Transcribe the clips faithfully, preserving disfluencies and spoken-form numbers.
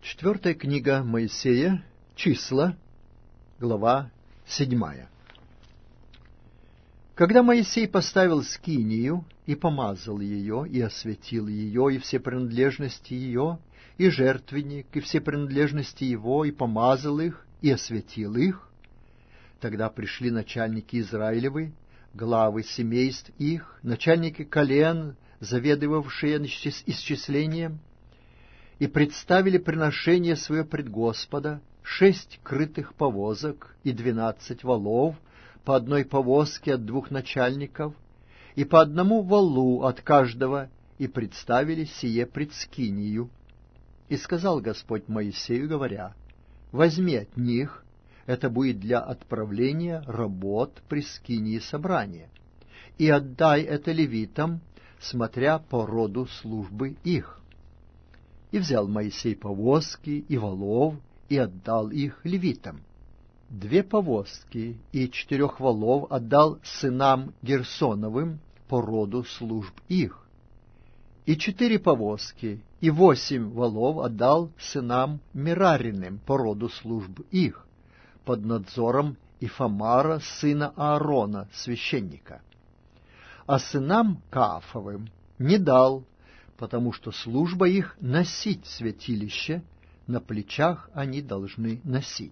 Четвертая книга Моисея, Числа, глава седьмая. Когда Моисей поставил скинию и помазал ее, и осветил ее, и все принадлежности ее, и жертвенник, и все принадлежности его, и помазал их, и осветил их, тогда пришли начальники Израилевы, главы семейств их, начальники колен, заведовавшие исчислением, и представили приношение свое пред Господа, шесть крытых повозок и двенадцать валов, по одной повозке от двух начальников, и по одному валу от каждого, и представили сие пред скинию. И сказал Господь Моисею, говоря: возьми от них, это будет для отправления работ при скинии собрания, и отдай это левитам, смотря по роду службы их. И взял Моисей повозки и валов, и отдал их левитам. Две повозки и четырех валов отдал сынам Герсоновым по роду служб их. И четыре повозки и восемь валов отдал сынам Мерариным по роду служб их, под надзором Ифамара, сына Аарона, священника. А сынам Каафовым не дал, потому что служба их носить святилище, на плечах они должны носить.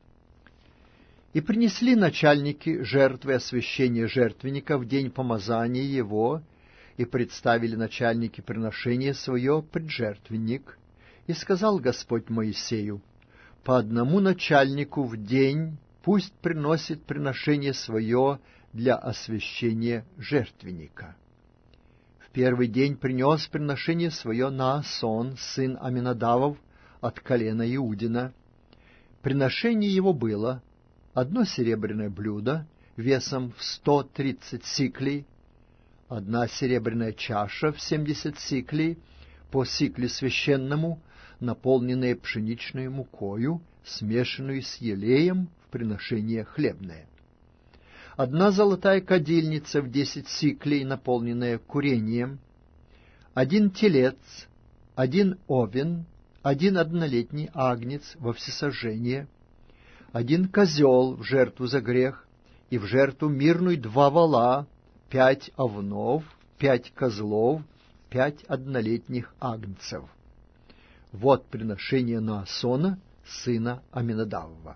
И принесли начальники жертвы освящения жертвенника в день помазания его, и представили начальники приношение свое пред жертвенник. И сказал Господь Моисею: по одному начальнику в день пусть приносит приношение свое для освящения жертвенника. В первый день принес приношение свое Наасон, сын Аминадавов, от колена Иудина. Приношение его было одно серебряное блюдо весом в сто тридцать сиклей, одна серебряная чаша в семьдесят сиклей, по сикле священному, наполненная пшеничной мукою, смешанную с елеем в приношение хлебное. Одна золотая кадильница в десять сиклей, наполненная курением, один телец, один овен, один однолетний агнец во всесожжение, один козел в жертву за грех, и в жертву мирную два вола, пять овнов, пять козлов, пять однолетних агнцев. Вот приношение Наасона, сына Аминадавова.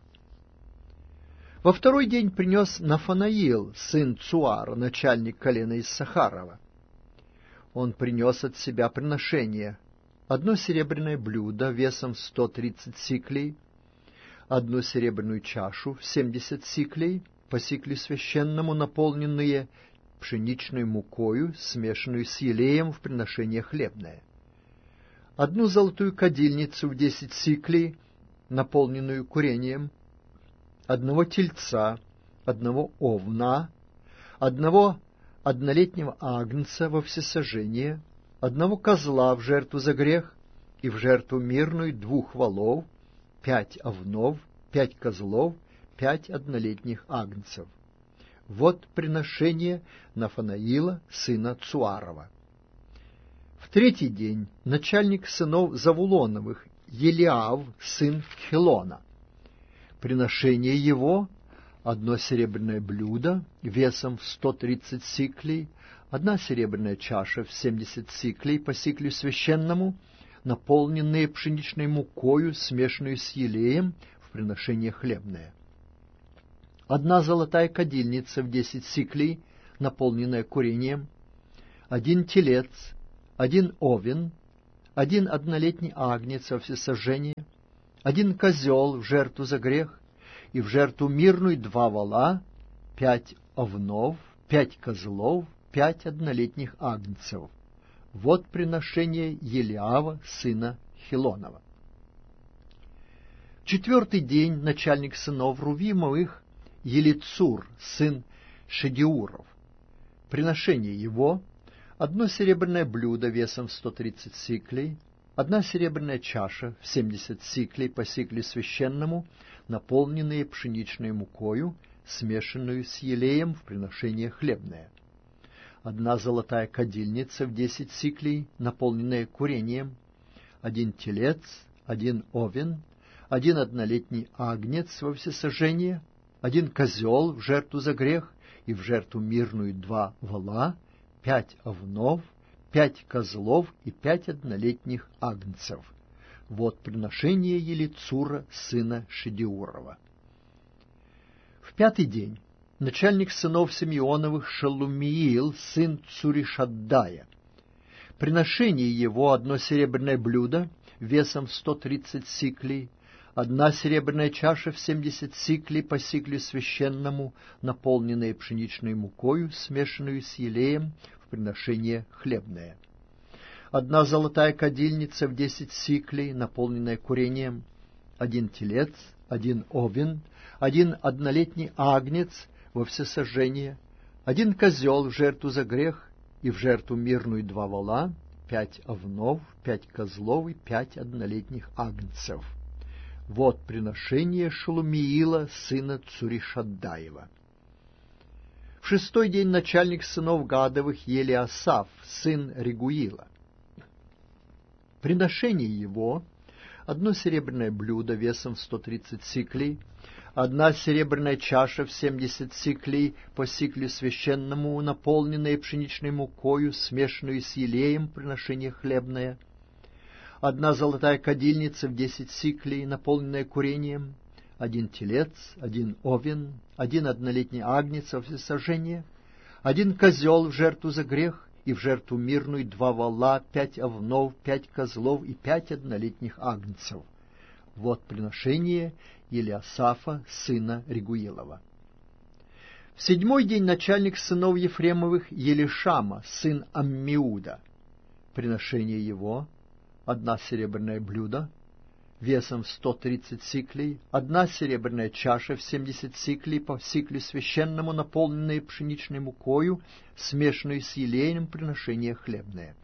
Во второй день принес Нафанаил, сын Цуара, начальник колена Иссахарова. Он принес от себя приношение: одно серебряное блюдо весом сто тридцать сиклей, одну серебряную чашу в семьдесят сиклей, по сиклю священному, наполненные пшеничной мукою, смешанную с елеем в приношение хлебное, одну золотую кадильницу в десять сиклей, наполненную курением, одного тельца, одного овна, одного однолетнего агнца во всесожжение, одного козла в жертву за грех, и в жертву мирную двух волов, пять овнов, пять козлов, пять однолетних агнцев. Вот приношение Нафанаила, сына Цуарова. В третий день начальник сынов Завулоновых, Елиав, сын Хелона. Приношение его — одно серебряное блюдо весом в сто тридцать сиклей, одна серебряная чаша в семьдесят сиклей по сиклю священному, наполненные пшеничной мукою, смешанную с елеем в приношение хлебное, одна золотая кадильница в десять сиклей, наполненная курением, один телец, один овен, один однолетний агнец во всесожжение, один козел в жертву за грех, и в жертву мирную два вола, пять овнов, пять козлов, пять однолетних агнцев. Вот приношение Елиава, сына Хелонова. В четвертый день начальник сынов Рувимовых, Елицур, сын Шедеуров. Приношение его — одно серебряное блюдо весом в сто тридцать сиклей, одна серебряная чаша в семьдесят сиклей по сиклю священному, наполненные пшеничной мукою, смешанную с елеем в приношение хлебное, одна золотая кадильница в десять сиклей, наполненная курением, один телец, один овен, один однолетний агнец во всесожжение, один козел в жертву за грех и в жертву мирную два вола, пять овнов, пять козлов и пять однолетних агнцев. Вот приношение Елицура, сына Шедеурова. В пятый день начальник сынов Симеоновых Шелумиил, сын Цуришаддая. Приношение его одно серебряное блюдо весом в сто тридцать сиклей, одна серебряная чаша в семьдесят сиклей по сиклю священному, наполненная пшеничной мукою, смешанную с елеем, в приношение хлебное. Одна золотая кадильница в десять сиклей, наполненная курением, один телец, один овен, один однолетний агнец во всесожжение, один козел в жертву за грех и в жертву мирную два вола, пять овнов, пять козлов и пять однолетних агнцев. Вот приношение Шелумиила, сына Цуришаддаева. В шестой день начальник сынов Гадовых Елиасаф, сын Регуила. Приношение его — одно серебряное блюдо весом в сто тридцать сиклей, одна серебряная чаша в семьдесят сиклей по сиклю священному, наполненная пшеничной мукою, смешанную с елеем, приношение хлебное, одна золотая кадильница в десять сиклей, наполненная курением, один телец, один овен, один однолетний агнец во всесожжение, один козел в жертву за грех и в жертву мирную два вола, пять овнов, пять козлов и пять однолетних агнцев. Вот приношение Елиасафа, сына Регуилова. В седьмой день начальник сынов Ефремовых Елишама, сын Аммиуда. Приношение его — одна серебряное блюдо весом в сто тридцать сиклей, одна серебряная чаша в семьдесят сиклей по сиклю священному, наполненная пшеничной мукою, смешанной с елеем, приношение хлебное.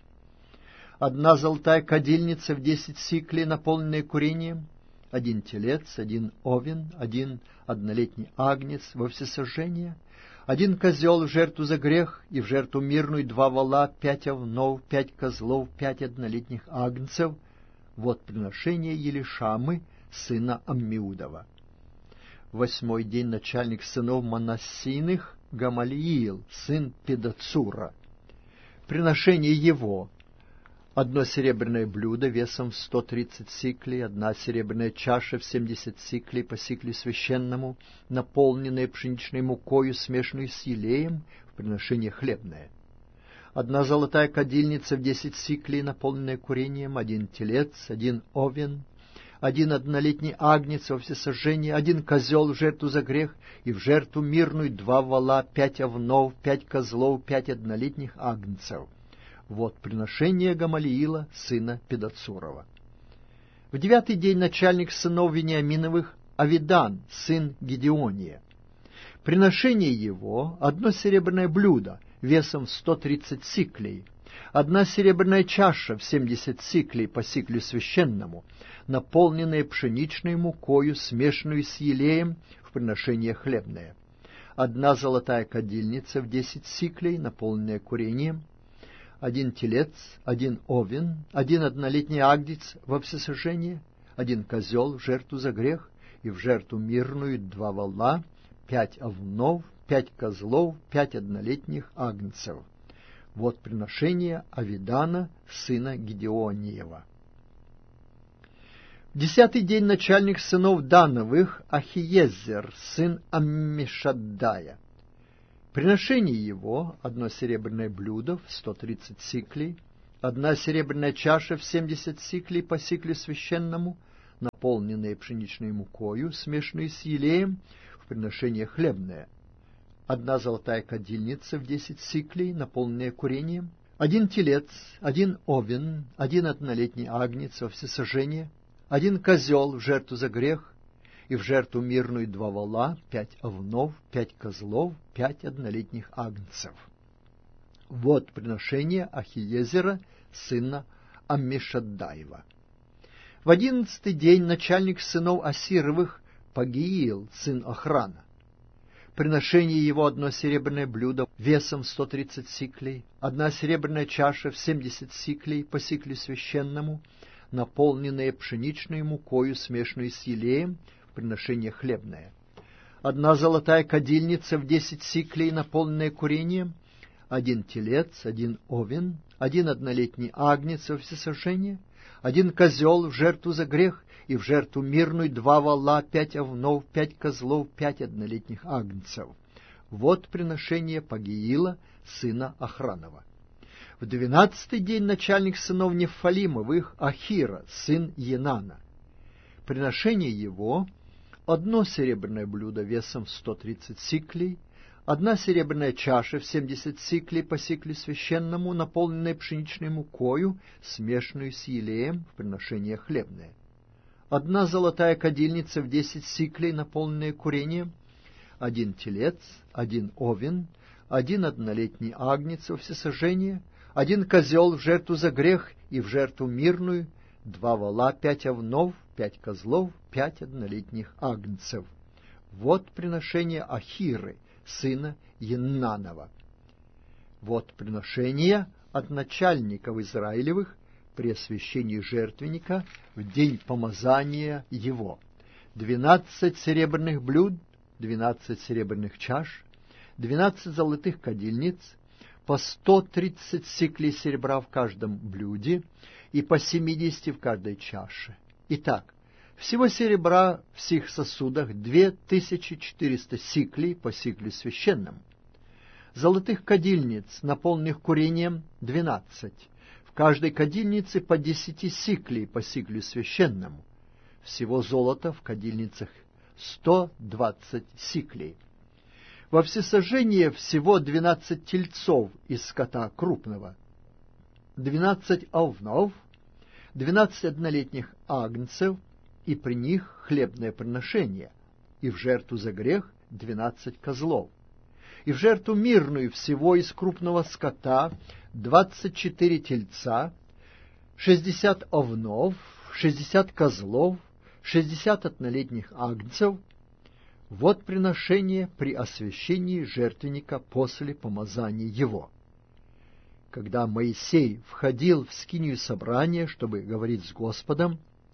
Одна золотая кадильница в десять сиклей, наполненная курением, один телец, один овен, один однолетний агнец во всесожжение, один козел в жертву за грех и в жертву мирную два вола, пять овнов, пять козлов, пять однолетних агнцев. Вот приношение Елишамы, сына Аммиудова. В восьмой день начальник сынов Манассийных Гамалиил, сын Педацура. Приношение его — одно серебряное блюдо весом в сто тридцать сиклей, одна серебряная чаша в семьдесят сиклей по сиклю священному, наполненная пшеничной мукою, смешанной с елеем, в приношение хлебное. Одна золотая кадильница в десять сиклей, наполненная курением, один телец, один овен, один однолетний агнец во всесожжение, один козел в жертву за грех и в жертву мирную два вола, пять овнов, пять козлов, пять однолетних агнцев. Вот приношение Гамалиила, сына Педацурова. В девятый день начальник сынов Вениаминовых Авидан, сын Гедеония. Приношение его — одно серебряное блюдо весом в сто тридцать сиклей, одна серебряная чаша в семьдесят сиклей по сиклю священному, наполненная пшеничной мукою, смешанную с елеем, в приношение хлебное, одна золотая кадильница в десять сиклей, наполненная курением, один телец, один овен, один однолетний агнец во всесожжение, один козел в жертву за грех и в жертву мирную два вола, пять овнов, пять козлов, пять однолетних агнцев. Вот приношение Авидана, сына Гедеониева. В десятый день начальник сынов Дановых Ахиезер, сын Аммишаддая. Приношение его — одно серебряное блюдо в сто тридцать сиклей, одна серебряная чаша в семьдесят сиклей по сиклю священному, наполненная пшеничной мукою, смешанной с елеем, в приношение хлебное, одна золотая кадильница в десять сиклей, наполненная курением, один телец, один овен, один однолетний агнец во всесожжение, один козел в жертву за грех и в жертву мирную два вола, пять овнов, пять козлов, пять однолетних агнцев. Вот приношение Ахиезера, сына Аммишаддаева. В одиннадцатый день начальник сынов Асировых Пагиил, сын Охрана. Приношение его — одно серебряное блюдо весом сто тридцать сиклей, одна серебряная чаша в семьдесят сиклей по сиклю священному, наполненные пшеничной мукою, смешанной с елеем, в приношение хлебное. Одна золотая кадильница в десять сиклей, наполненная курением, один телец, один овен, один однолетний агнец во всесожжение, один козел в жертву за грех, и в жертву мирную два вола, пять овнов, пять козлов, пять однолетних агнцев. Вот приношение Пагиила, сына Охранова. В двенадцатый день начальник сынов Нефалимовых, Ахира, сын Енана. Приношение его — одно серебряное блюдо весом в сто тридцать сиклей, одна серебряная чаша в семьдесят сиклей по сиклю священному, наполненная пшеничной мукою, смешанную с елеем, в приношение хлебное. Одна золотая кадильница в десять сиклей, наполненная курением, один телец, один овен, один однолетний агнец во всесожжение, один козел в жертву за грех и в жертву мирную, два вола, пять овнов, пять козлов, пять однолетних агнцев. Вот приношение Ахиры, сына Еннанова. Вот приношение от начальников Израилевых при освящении жертвенника в день помазания его. Двенадцать серебряных блюд, двенадцать серебряных чаш, двенадцать золотых кадильниц, по сто тридцать сиклей серебра в каждом блюде и по семидесяти в каждой чаше. Итак, всего серебра в сих сосудах две тысячи четыреста сиклей по сиклю священному. Золотых кадильниц, наполненных курением, двенадцать. В каждой кадильнице по десяти сиклей по сиклю священному. Всего золота в кадильницах сто двадцать сиклей. Во всесожжение всего двенадцать тельцов из скота крупного, двенадцать овнов, двенадцать однолетних агнцев, и при них хлебное приношение, и в жертву за грех двенадцать козлов, и в жертву мирную всего из крупного скота двадцать четыре тельца, шестьдесят овнов, шестьдесят козлов, шестьдесят однолетних агнцев. Вот приношение при освящении жертвенника после помазания его. Когда Моисей входил в скинию собрания, чтобы говорить с Господом,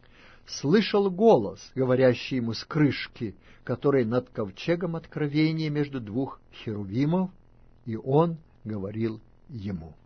слышал голос, говорящий ему с крышки, который над ковчегом откровения между двух херувимов, и он говорил ему.